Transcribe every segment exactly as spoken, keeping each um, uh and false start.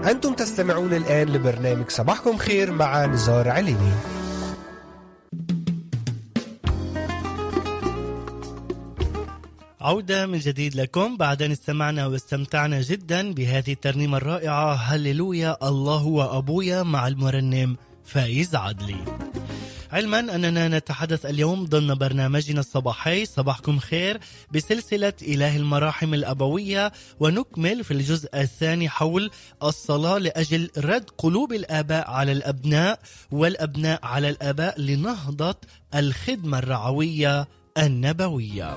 أنتم تستمعون الآن لبرنامج صباحكم خير مع نزار عليني. عودة من جديد لكم بعد أن استمعنا واستمتعنا جدا بهذه الترنيمة الرائعة هللويا الله هو أبويا مع المرنم فايز عدلي. علما أننا نتحدث اليوم ضمن برنامجنا الصباحي صباحكم خير بسلسلة إله المراحم الأبوية، ونكمل في الجزء الثاني حول الصلاة لأجل رد قلوب الآباء على الأبناء والأبناء على الآباء لنهضة الخدمة الرعوية النبوية.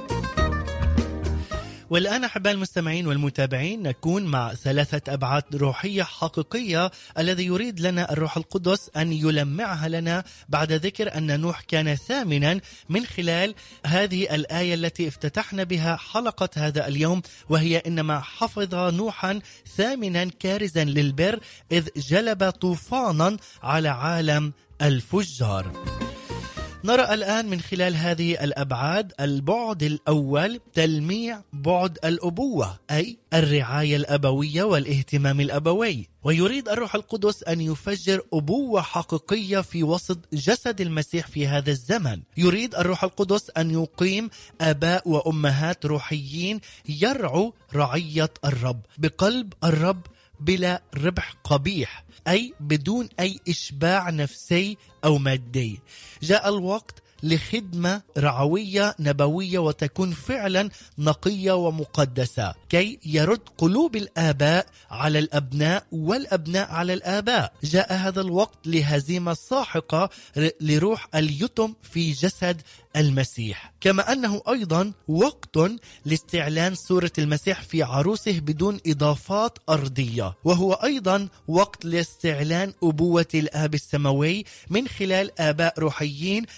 والآن أحباء المستمعين والمتابعين نكون مع ثلاثة أبعاد روحية حقيقية الذي يريد لنا الروح القدس أن يلمعها لنا بعد ذكر أن نوح كان ثامنا من خلال هذه الآية التي افتتحنا بها حلقة هذا اليوم، وهي إنما حفظ نوحا ثامنا كارزا للبر إذ جلب طوفانا على عالم الفجار. نرى الآن من خلال هذه الأبعاد البعد الأول تلميع بعد الأبوة، أي الرعاية الأبوية والاهتمام الأبوي، ويريد الروح القدس أن يفجر أبوة حقيقية في وسط جسد المسيح في هذا الزمن. يريد الروح القدس أن يقيم آباء وأمهات روحيين يرعوا رعية الرب بقلب الرب بلا ربح قبيح، أي بدون أي إشباع نفسي أو مادي. جاء الوقت لخدمة رعوية نبوية وتكون فعلا نقية ومقدسة كي يرد قلوب الآباء على الأبناء والأبناء على الآباء. جاء هذا الوقت لهزيمة ساحقة لروح اليتم في جسد المسيح، كما أنه أيضا وقت لاستعلان صورة المسيح في عروسه بدون إضافات أرضية، وهو أيضا وقت لاستعلان أبوة الآب السماوي من خلال آباء روحيين